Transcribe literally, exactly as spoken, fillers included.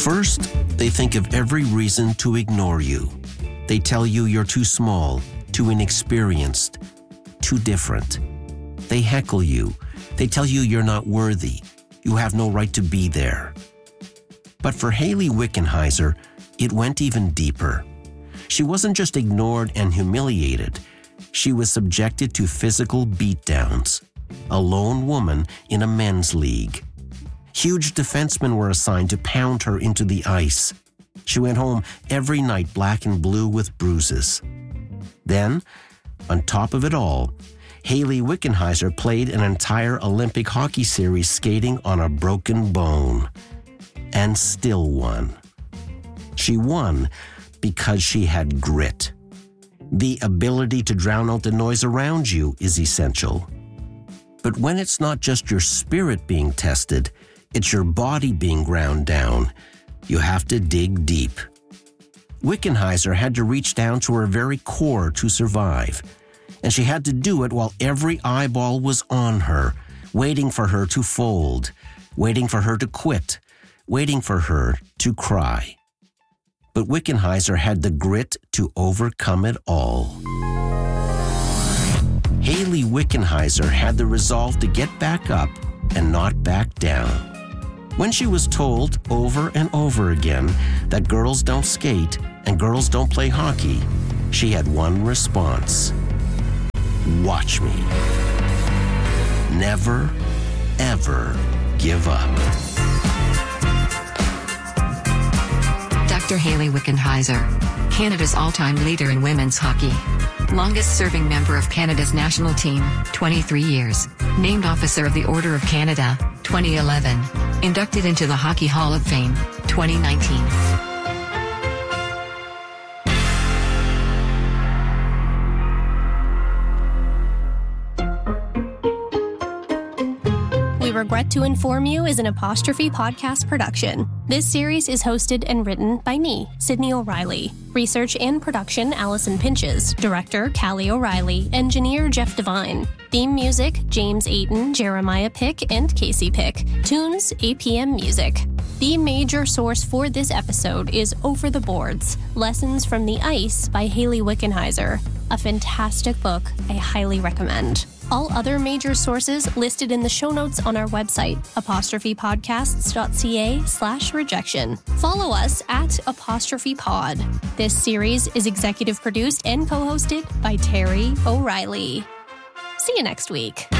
First, they think of every reason to ignore you. They tell you you're too small, too inexperienced, too different. They heckle you. They tell you you're not worthy. You have no right to be there. But for Hayley Wickenheiser, it went even deeper. She wasn't just ignored and humiliated. She was subjected to physical beatdowns. A lone woman in a men's league. Huge defensemen were assigned to pound her into the ice. She went home every night black and blue with bruises. Then, on top of it all, Hayley Wickenheiser played an entire Olympic hockey series skating on a broken bone. And still won. She won because she had grit. The ability to drown out the noise around you is essential. But when it's not just your spirit being tested, it's your body being ground down, you have to dig deep. Wickenheiser had to reach down to her very core to survive. And she had to do it while every eyeball was on her, waiting for her to fold, waiting for her to quit, waiting for her to cry. But Wickenheiser had the grit to overcome it all. Hayley Wickenheiser had the resolve to get back up and not back down. When she was told over and over again that girls don't skate and girls don't play hockey, she had one response. Watch me. Never, ever give up. Doctor Hayley Wickenheiser, Canada's all-time leader in women's hockey. Longest-serving member of Canada's national team, twenty-three years. Named Officer of the Order of Canada, twenty eleven. Inducted into the Hockey Hall of Fame, twenty nineteen. Regret to Inform You is an Apostrophe podcast production. This series is hosted and written by me, Sydney O'Reilly. Research and production, Allison Pinches. Director, Callie O'Reilly. Engineer, Jeff Devine. Theme music, James Ayton, Jeremiah Pick, and Casey Pick. Tunes, A P M Music. The major source for this episode is Over the Boards, Lessons from the Ice by Hayley Wickenheiser. A fantastic book I highly recommend. All other major sources listed in the show notes on our website, apostrophepodcasts.ca slash rejection. Follow us at Apostrophe Pod. This series is executive produced and co-hosted by Terry O'Reilly. See you next week.